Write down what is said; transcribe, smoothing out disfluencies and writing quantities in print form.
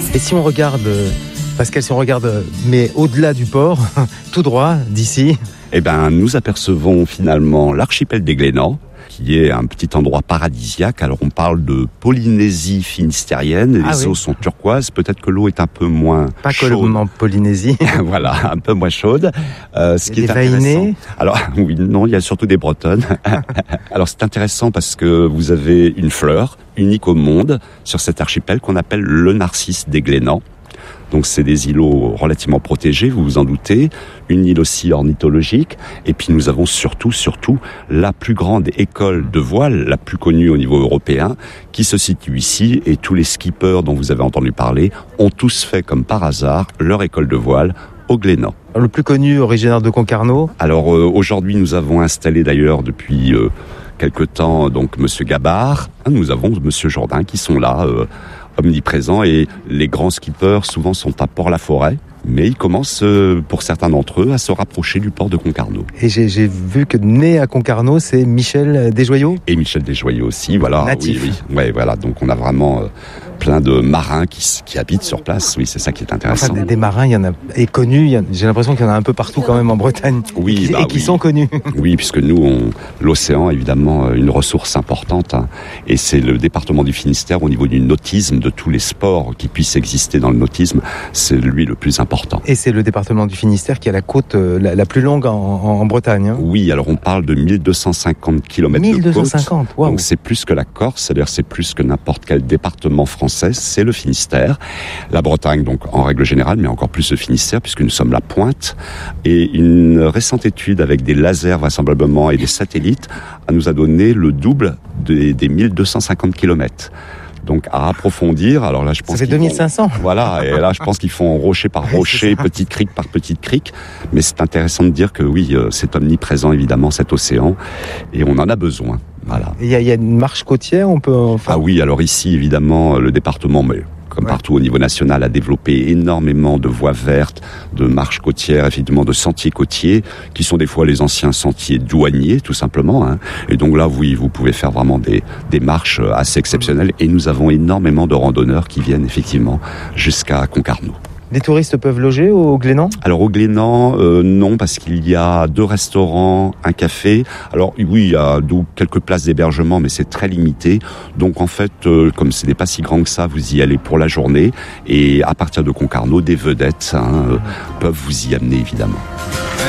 Et si on regarde, Pascal, mais au-delà du port, tout droit d'ici, nous apercevons finalement l'archipel des Glénans, qui est un petit endroit paradisiaque. Alors on parle de Polynésie finistérienne, les eaux sont turquoises, peut-être que l'eau est un peu moins pas chaude. Pas que en Polynésie. Voilà, un peu moins chaude. Ce qui est intéressant. Alors oui, non, il y a surtout des Bretonnes. Alors c'est intéressant parce que vous avez une fleur unique au monde sur cet archipel qu'on appelle le narcisse des Glénans. Donc c'est des îlots relativement protégés, vous vous en doutez, une île aussi ornithologique, et puis nous avons surtout la plus grande école de voile, la plus connue au niveau européen, qui se situe ici, et tous les skippers dont vous avez entendu parler ont tous fait comme par hasard leur école de voile au Glénan. Le plus connu, originaire de Concarneau. Alors aujourd'hui nous avons installé d'ailleurs depuis quelque temps donc Monsieur Gabard, nous avons Monsieur Jourdain qui sont là, omniprésents, et les grands skippers souvent sont à Port-la-Forêt, mais ils commencent, pour certains d'entre eux, à se rapprocher du port de Concarneau. Et j'ai vu que né à Concarneau, c'est Michel Desjoyaux. Et Michel Desjoyaux aussi, voilà. Natif. Oui. Ouais, voilà. Donc on a vraiment plein de marins qui habitent sur place. Oui, c'est ça qui est intéressant. Enfin, des marins, il y en a, et connus, j'ai l'impression qu'il y en a un peu partout quand même en Bretagne. Oui, qui sont connus. Oui, puisque nous, l'océan, évidemment, une ressource importante. Et c'est le département du Finistère, au niveau du nautisme, de tous les sports qui puissent exister dans le nautisme, c'est lui le plus important. Et c'est le département du Finistère qui a la côte la plus longue en Bretagne. Oui, alors on parle de 1250 km de côte. 1250, waouh. Donc c'est plus que la Corse, c'est-à-dire c'est plus que n'importe quel département français, c'est le Finistère. La Bretagne, donc en règle générale, mais encore plus le Finistère, puisque nous sommes la pointe. Et une récente étude avec des lasers vraisemblablement et des satellites nous a donné le double des 1250 km. Donc à approfondir, alors là je pense ça fait 2500. Voilà, et là je pense qu'ils font rocher par rocher, petite crique par petite crique, mais c'est intéressant de dire que oui, c'est omniprésent évidemment cet océan, et on en a besoin. Voilà. Il y a une marche côtière, on peut. Ah oui, alors ici évidemment le département, mais comme partout au niveau national, a développé énormément de voies vertes, de marches côtières, effectivement de sentiers côtiers, qui sont des fois les anciens sentiers douaniers, tout simplement. Et donc là, oui, vous pouvez faire vraiment des marches assez exceptionnelles. Et nous avons énormément de randonneurs qui viennent effectivement jusqu'à Concarneau. Les touristes peuvent loger au Glénan ? Alors au Glénan, non, parce qu'il y a 2 restaurants, un café. Alors oui, il y a quelques places d'hébergement, mais c'est très limité. Donc en fait, comme ce n'est pas si grand que ça, vous y allez pour la journée. Et à partir de Concarneau, des vedettes peuvent vous y amener, évidemment.